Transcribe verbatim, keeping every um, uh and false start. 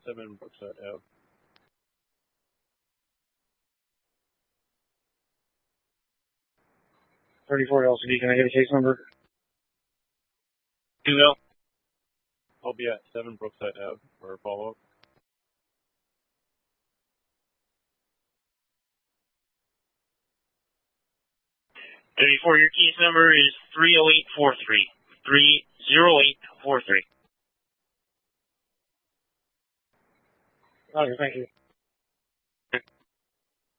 seven Brookside Ave. thirty-four L C D, can I get a case number? two L. I'll be at seven Brookside Ave for a follow-up. thirty-four, your case number is three oh eight four three. three oh eight four three. Okay, thank you.